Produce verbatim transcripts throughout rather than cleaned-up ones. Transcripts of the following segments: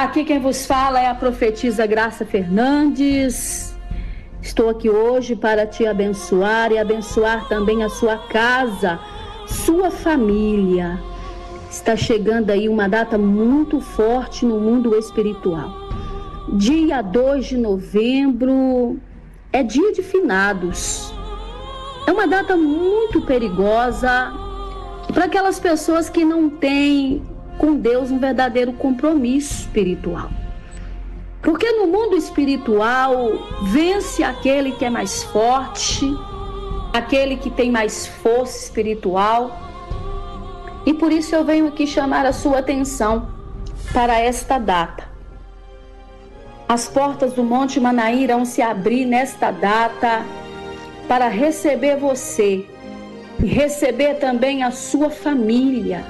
Aqui quem vos fala é a profetisa Graça Fernandes. Estou aqui hoje para te abençoar e abençoar também a sua casa, sua família. Está chegando aí uma data muito forte no mundo espiritual. Dia dois de novembro é dia de finados. É uma data muito perigosa para aquelas pessoas que não têm com Deus um verdadeiro compromisso espiritual. Porque no mundo espiritual vence aquele que é mais forte, aquele que tem mais força espiritual. E por isso eu venho aqui chamar a sua atenção para esta data. As portas do Monte Manaim irão se abrir nesta data para receber você e receber também a sua família,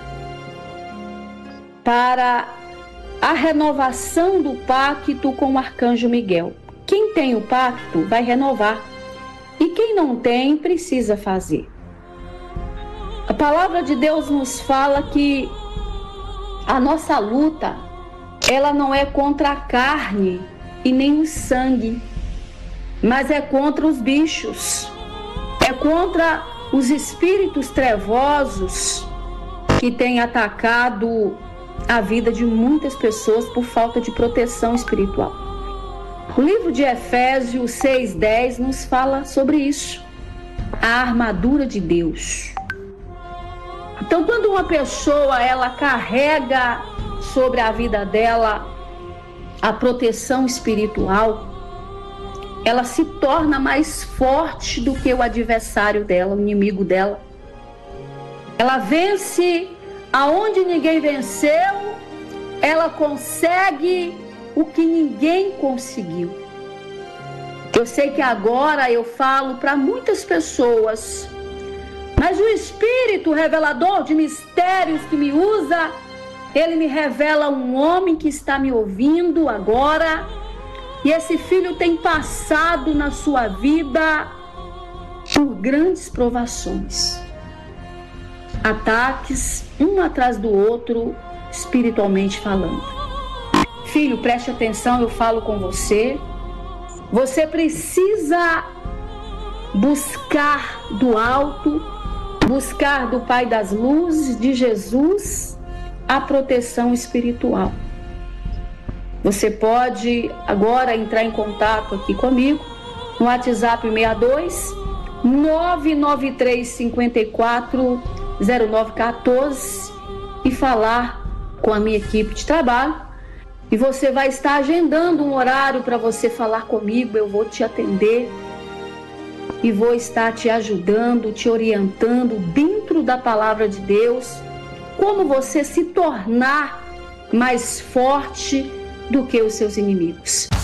para a renovação do pacto com o Arcanjo Miguel. Quem tem o pacto vai renovar, e quem não tem precisa fazer. A palavra de Deus nos fala que a nossa luta, ela não é contra a carne e nem o sangue, mas é contra os bichos, é contra os espíritos trevosos que têm atacado a vida de muitas pessoas por falta de proteção espiritual. O livro de Efésios seis, dez nos fala sobre isso, a armadura de Deus. Então, quando uma pessoa ela carrega sobre a vida dela a proteção espiritual, ela se torna mais forte do que o adversário dela, o inimigo dela. Ela vence aonde ninguém venceu, ela consegue o que ninguém conseguiu. Eu sei que agora eu falo para muitas pessoas, mas o Espírito revelador de mistérios que me usa, ele me revela um homem que está me ouvindo agora, e esse filho tem passado na sua vida por grandes provações, ataques um atrás do outro, espiritualmente falando. Filho, preste atenção, eu falo com você. Você precisa buscar do alto, buscar do Pai das Luzes, de Jesus, a proteção espiritual. Você pode agora entrar em contato aqui comigo no WhatsApp seis dois nove nove três cinco quatro zero nove um quatro e falar com a minha equipe de trabalho, e você vai estar agendando um horário para você falar comigo. Eu vou te atender e vou estar te ajudando, te orientando dentro da palavra de Deus, como você se tornar mais forte do que os seus inimigos.